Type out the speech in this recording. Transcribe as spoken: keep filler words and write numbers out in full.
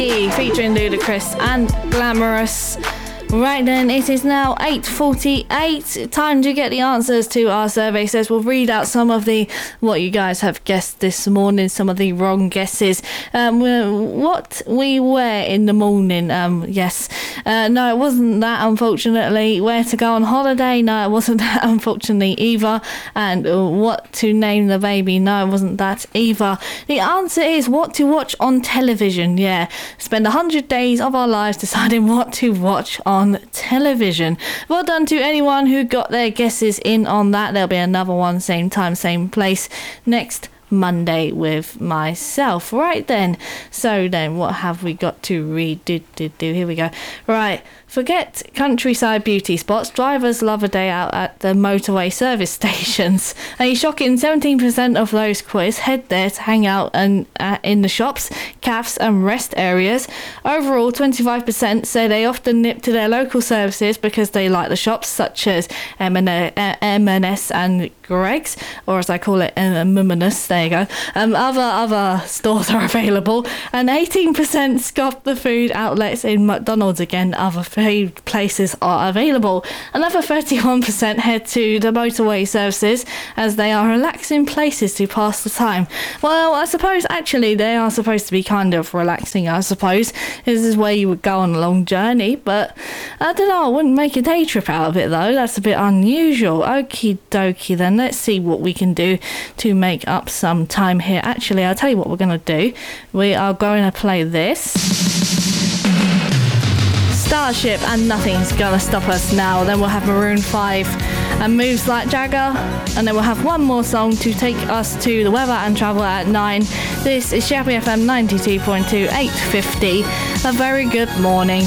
Baby featuring Ludacris and Glamorous. Right then, it is now eight forty-eight. Time to get the answers to our survey. Says we'll read out some of the what you guys have guessed this morning, some of the wrong guesses. Um, what we wear in the morning. Um, yes. Uh, no, it wasn't that, unfortunately. Where to go on holiday? No, it wasn't that, unfortunately, either. And what to name the baby? No, it wasn't that either. The answer is what to watch on television. Yeah. Spend one hundred days of our lives deciding what to watch on on television. Well done to anyone who got their guesses in on that. There'll be another one, same time, same place, next Monday with myself. Right then, so then what have we got to read? Do, do, do. Here we go. Right, forget countryside beauty spots. Drivers love a day out at the motorway service stations. A shocking seventeen percent of those quiz head there to hang out and uh, in the shops, cafes and rest areas. Overall, twenty-five percent say they often nip to their local services because they like the shops, such as M and S and Greggs, or as I call it, Mumminous. There you go. Um, other other stores are available, and eighteen percent scoff the food outlets in McDonald's. Again, other food places are available. Another thirty-one percent head to the motorway services as they are relaxing places to pass the time. Well, I suppose actually they are supposed to be kind of relaxing. I suppose this is where you would go on a long journey, but I don't know. I wouldn't make a day trip out of it though. That's a bit unusual. Okie dokie then. Let's see what we can do to make up some time here. Actually, I'll tell you what we're going to do. We are going to play this. Starship and Nothing's Gonna Stop Us Now. Then we'll have Maroon five and Moves Like Jagger. And then we'll have one more song to take us to the weather and travel at nine. This is Shabby F M ninety-two point two, eight fifty. A very good morning.